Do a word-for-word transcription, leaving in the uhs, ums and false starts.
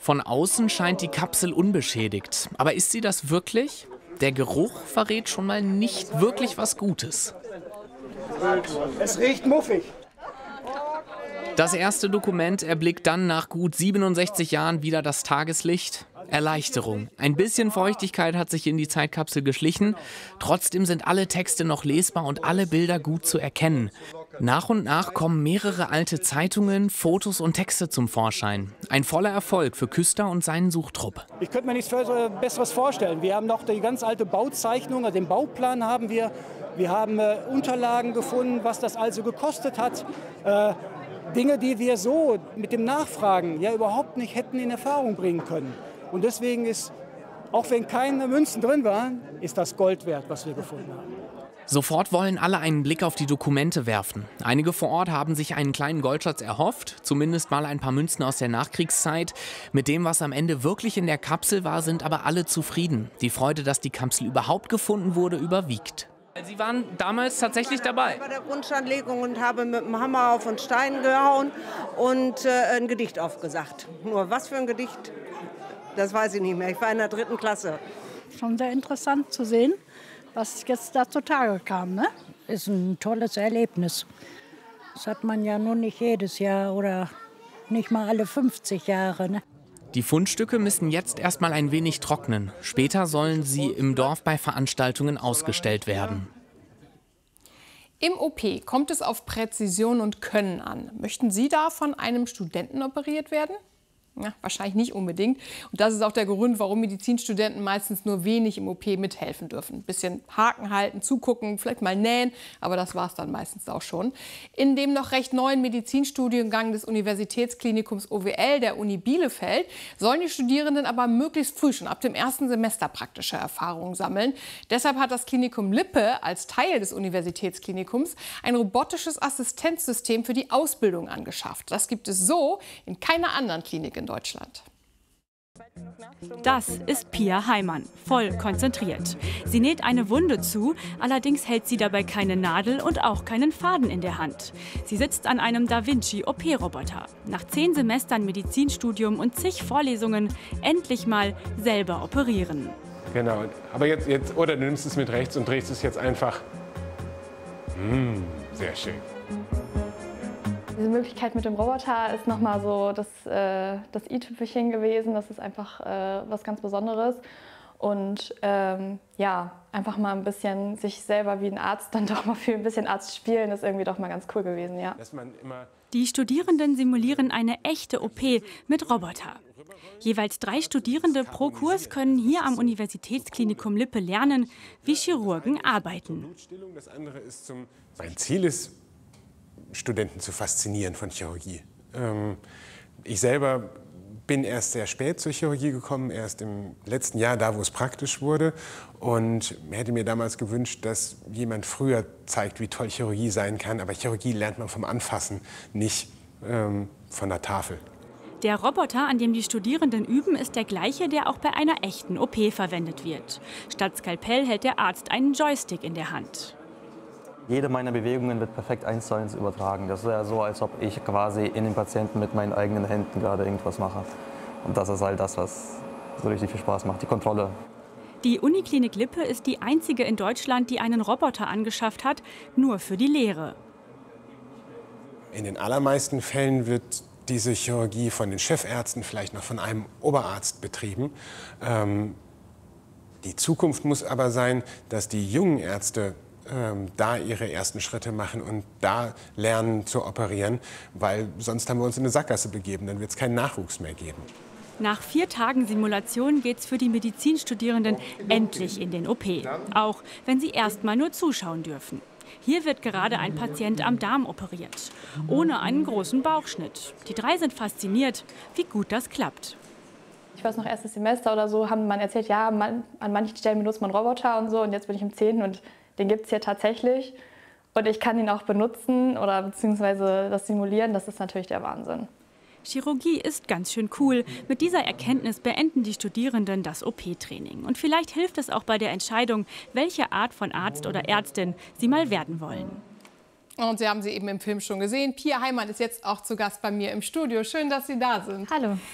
Von außen scheint die Kapsel unbeschädigt. Aber ist sie das wirklich? Der Geruch verrät schon mal nicht wirklich was Gutes. Es riecht muffig. Das erste Dokument erblickt dann nach gut siebenundsechzig Jahren wieder das Tageslicht. Erleichterung. Ein bisschen Feuchtigkeit hat sich in die Zeitkapsel geschlichen. Trotzdem sind alle Texte noch lesbar und alle Bilder gut zu erkennen. Nach und nach kommen mehrere alte Zeitungen, Fotos und Texte zum Vorschein. Ein voller Erfolg für Küster und seinen Suchtrupp. Ich könnte mir nichts Besseres vorstellen. Wir haben noch die ganz alte Bauzeichnung, also den Bauplan haben wir. Wir haben äh, Unterlagen gefunden, was das also gekostet hat. Äh, Dinge, die wir so mit dem Nachfragen ja überhaupt nicht hätten in Erfahrung bringen können. Und deswegen ist, auch wenn keine Münzen drin waren, ist das Gold wert, was wir gefunden haben. Sofort wollen alle einen Blick auf die Dokumente werfen. Einige vor Ort haben sich einen kleinen Goldschatz erhofft, zumindest mal ein paar Münzen aus der Nachkriegszeit. Mit dem, was am Ende wirklich in der Kapsel war, sind aber alle zufrieden. Die Freude, dass die Kapsel überhaupt gefunden wurde, überwiegt. Sie waren damals tatsächlich dabei? Ich war bei der Grundsteinlegung und habe mit dem Hammer auf den Stein gehauen und äh, ein Gedicht aufgesagt. Nur was für ein Gedicht, das weiß ich nicht mehr. Ich war in der dritten Klasse. Schon sehr interessant zu sehen, was jetzt da zutage kam. Ne? Ist ein tolles Erlebnis. Das hat man ja nur nicht jedes Jahr oder nicht mal alle fünfzig Jahre. Ne? Die Fundstücke müssen jetzt erstmal ein wenig trocknen. Später sollen sie im Dorf bei Veranstaltungen ausgestellt werden. Im O P kommt es auf Präzision und Können an. Möchten Sie da von einem Studenten operiert werden? Ja, wahrscheinlich nicht unbedingt. Und das ist auch der Grund, warum Medizinstudenten meistens nur wenig im O P mithelfen dürfen. Ein bisschen Haken halten, zugucken, vielleicht mal nähen, aber das war es dann meistens auch schon. In dem noch recht neuen Medizinstudiengang des Universitätsklinikums O W L der Uni Bielefeld sollen die Studierenden aber möglichst früh schon ab dem ersten Semester praktische Erfahrungen sammeln. Deshalb hat das Klinikum Lippe als Teil des Universitätsklinikums ein robotisches Assistenzsystem für die Ausbildung angeschafft. Das gibt es so in keiner anderen Klinik in Deutschland. Das ist Pia Heimann, voll konzentriert. Sie näht eine Wunde zu, allerdings hält sie dabei keine Nadel und auch keinen Faden in der Hand. Sie sitzt an einem Da Vinci-O P-Roboter. Nach zehn Semestern Medizinstudium und zig Vorlesungen endlich mal selber operieren. Genau, aber jetzt, jetzt oder du nimmst es mit rechts und drehst es jetzt einfach. Mmh, sehr schön. Diese Möglichkeit mit dem Roboter ist nochmal so das, äh, das i-Tüpfelchen gewesen. Das ist einfach äh, was ganz Besonderes. Und ähm, ja, einfach mal ein bisschen sich selber wie ein Arzt dann doch mal für ein bisschen Arzt spielen, ist irgendwie doch mal ganz cool gewesen, ja. Die Studierenden simulieren eine echte O P mit Roboter. Jeweils drei Studierende pro Kurs können hier am Universitätsklinikum Lippe lernen, wie Chirurgen arbeiten. Mein Ziel ist, Studenten zu faszinieren von Chirurgie. Ähm, ich selber bin erst sehr spät zur Chirurgie gekommen, erst im letzten Jahr, da wo es praktisch wurde. Und hätte mir damals gewünscht, dass jemand früher zeigt, wie toll Chirurgie sein kann. Aber Chirurgie lernt man vom Anfassen, nicht ähm, von der Tafel. Der Roboter, an dem die Studierenden üben, ist der gleiche, der auch bei einer echten O P verwendet wird. Statt Skalpell hält der Arzt einen Joystick in der Hand. Jede meiner Bewegungen wird perfekt eins zu eins übertragen. Das ist ja so, als ob ich quasi in den Patienten mit meinen eigenen Händen gerade irgendwas mache. Und das ist halt das, was so richtig viel Spaß macht, die Kontrolle. Die Uniklinik Lippe ist die einzige in Deutschland, die einen Roboter angeschafft hat, nur für die Lehre. In den allermeisten Fällen wird diese Chirurgie von den Chefärzten, vielleicht noch von einem Oberarzt betrieben. Ähm, die Zukunft muss aber sein, dass die jungen Ärzte ähm, da ihre ersten Schritte machen und da lernen zu operieren, weil sonst haben wir uns in eine Sackgasse begeben, dann wird es keinen Nachwuchs mehr geben. Nach vier Tagen Simulation geht's für die Medizinstudierenden endlich in den O P, auch wenn sie erst mal nur zuschauen dürfen. Hier wird gerade ein Patient am Darm operiert, ohne einen großen Bauchschnitt. Die drei sind fasziniert, wie gut das klappt. Ich weiß noch, erstes Semester oder so, haben man erzählt, ja, man, an manchen Stellen benutzt man Roboter und so. Und jetzt bin ich im zehnten und den gibt es hier tatsächlich. Und ich kann ihn auch benutzen oder beziehungsweise das simulieren, das ist natürlich der Wahnsinn. Chirurgie ist ganz schön cool. Mit dieser Erkenntnis beenden die Studierenden das O P-Training. Und vielleicht hilft es auch bei der Entscheidung, welche Art von Arzt oder Ärztin sie mal werden wollen. Und Sie haben sie eben im Film schon gesehen. Pia Heimann ist jetzt auch zu Gast bei mir im Studio. Schön, dass Sie da sind. Hallo.